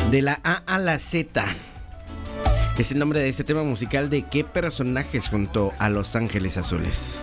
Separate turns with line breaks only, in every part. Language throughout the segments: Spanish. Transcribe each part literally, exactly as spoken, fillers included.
De la A a la Z. Es el nombre de este tema musical de ¿Qué personajes junto a Los Ángeles Azules?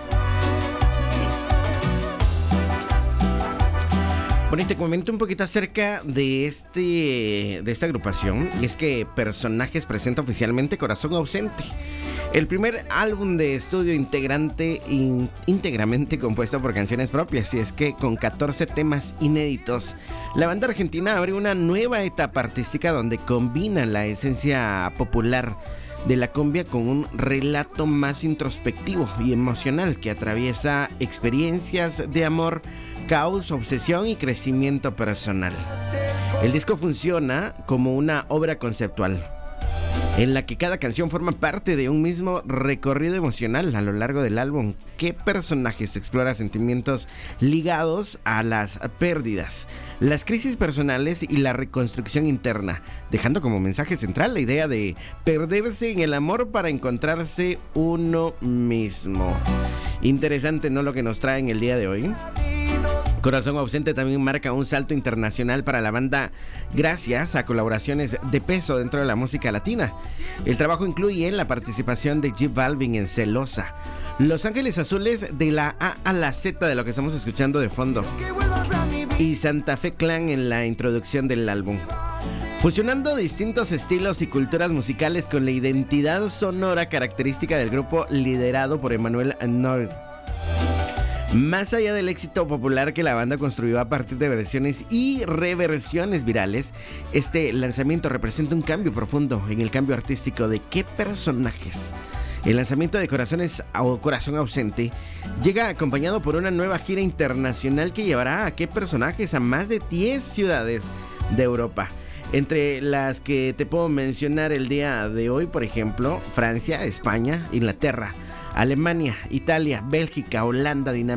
Bueno, y te comento un poquito acerca de este de esta agrupación. Y es que Personajes presenta oficialmente Corazón Ausente, el primer álbum de estudio integrante in, íntegramente compuesto por canciones propias. Y es que con catorce temas inéditos, la banda argentina abre una nueva etapa artística donde combina la esencia popular de la cumbia con un relato más introspectivo y emocional que atraviesa experiencias de amor, caos, obsesión y crecimiento personal. El disco funciona como una obra conceptual en la que cada canción forma parte de un mismo recorrido emocional a lo largo del álbum. ¿Qué personajes explora sentimientos ligados a las pérdidas, las crisis personales y la reconstrucción interna, dejando como mensaje central la idea de perderse en el amor para encontrarse uno mismo? Interesante, ¿no?, lo que nos traen el día de hoy. Corazón Ausente también marca un salto internacional para la banda gracias a colaboraciones de peso dentro de la música latina. El trabajo incluye la participación de J Balvin en Celosa, Los Ángeles Azules de la A a la Z de lo que estamos escuchando de fondo, y Santa Fe Clan en la introducción del álbum, fusionando distintos estilos y culturas musicales con la identidad sonora característica del grupo liderado por Emmanuel Nord. Más allá del éxito popular que la banda construyó a partir de versiones y reversiones virales, este lanzamiento representa un cambio profundo en el cambio artístico de ¿Qué personajes? El lanzamiento de Corazones o Corazón Ausente llega acompañado por una nueva gira internacional que llevará a ¿Qué personajes? A más de diez ciudades de Europa, entre las que te puedo mencionar el día de hoy, por ejemplo, Francia, España, Inglaterra, Alemania, Italia, Bélgica, Holanda, Dinamarca,